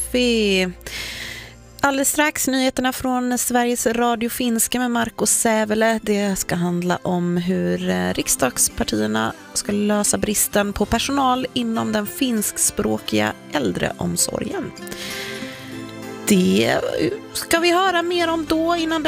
Yle-Fi. Alldeles strax nyheterna från Sveriges Radio Finska med Marko Sävele. Det ska handla om hur riksdagspartierna ska lösa bristen på personal inom den finskspråkiga äldreomsorgen. Det ska vi höra mer om då. Innan